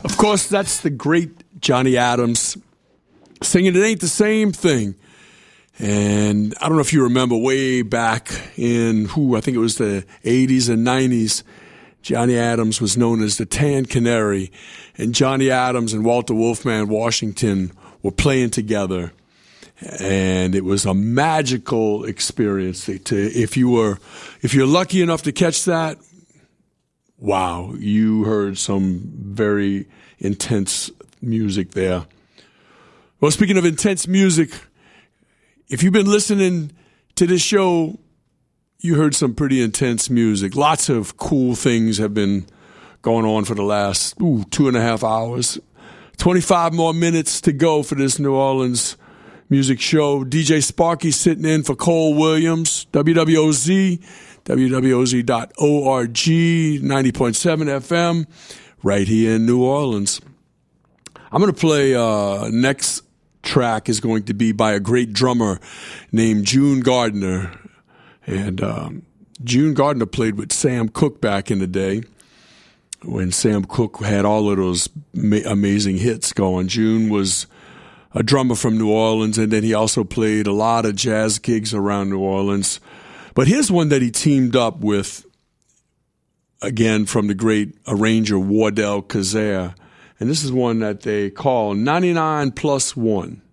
Of course, that's the great Johnny Adams singing It Ain't the Same Thing. And I don't know if you remember way back in, I think it was the 80s and 90s, Johnny Adams was known as the Tan Canary. And Johnny Adams and Walter Wolfman Washington were playing together. And it was a magical experience. If you're lucky enough to catch that, wow, you heard some very intense music there. Well, speaking of intense music, if you've been listening to this show, you heard some pretty intense music. Lots of cool things have been going on for the last 2.5 hours. 25 more minutes to go for this New Orleans music show. DJ Sparky sitting in for Cole Williams, WWOZ, WWOZ.org, 90.7 FM, right here in New Orleans. I'm going to play next track is going to be by a great drummer named June Gardner. And June Gardner played with Sam Cooke back in the day when Sam Cooke had all of those amazing hits going. June was a drummer from New Orleans, and then he also played a lot of jazz gigs around New Orleans. But here's one that he teamed up with, again, from the great arranger Wardell Kazare. And this is one that they call 99 Plus One.